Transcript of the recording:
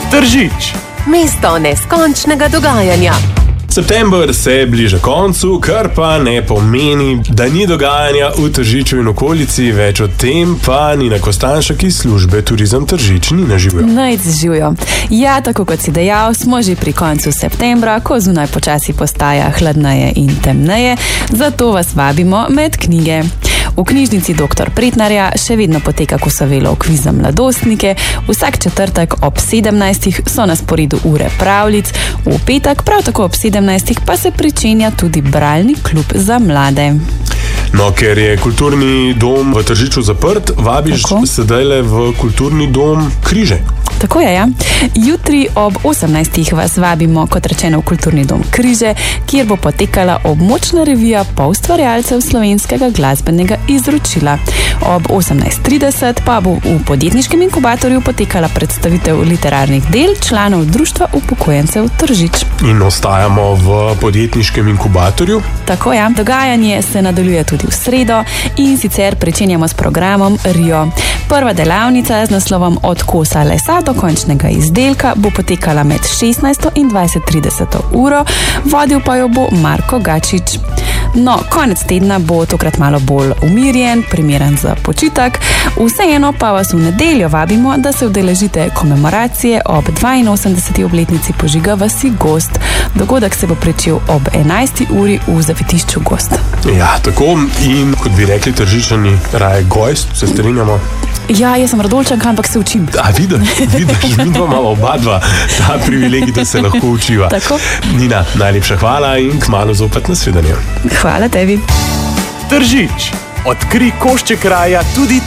Tržič. Mesto neskončnega dogajanja. September se bliža koncu, kar pa ne pomeni, da ni dogajanja v Tržiču in okolici, več o tem pa Nina Kostanjšek iz službe Turizem Tržič. Nina, živijo. Živijo. Ja, tako kot si dejal, smo že pri koncu septembra, ko zunaj počasi postaja hladneje in temneje, zato vas vabimo med knjige. V knjižnici Dr. Pretnarja še vedno poteka Kosavelo kviz za mladostnike, vsak četrtek ob 17. so na sporedu ure pravljic, v petek prav tako ob 17. pa se pričenja tudi bralni klub za mlade. No, ker je kulturni dom v Tržiču zaprt, vabiš sedajle v kulturni dom Križe. Tako je, ja. Jutri ob 18. vas vabimo, kot rečeno, v kulturni dom Križe, kjer bo potekala območna revija poustvarjalcev slovenskega glasbenega izročila. Ob 18:30 pa bo v podjetniškem inkubatorju potekala predstavitev literarnih del članov Društva upokojencev Tržič. In ostajamo v podjetniškem inkubatorju. Tako je, dogajanje se nadaljuje tudi v sredo in sicer pričenjamo s programom Rio. Prva delavnica z naslovom Od kosa lesa do končnega izdelka bo potekala med 16. in 20:30 uro, vodil pa jo bo Marko Gačič. No, konec tedna bo tokrat malo bolj umirjen, primeren za počitek. Vseeno pa vas v nedeljo vabimo, da se udeležite komemoracije ob 82. obletnici požiga vasi Gozd. Dogodek se bo pričel ob 11. uri v zavetišču Gozd. Ja, tako in kot bi rekli Tržičani, raje Gojst, se strinjamo? Ja, jaz sem Radolčanka, ampak se učim. A vidiš, mi dva imamo oba ta privilegij, da se lahko učiva. Tako. Nina, najlepša hvala in kmalu zopet nasvidenje. Hvala tebi. Tržič. Odkrij košček kraja tudi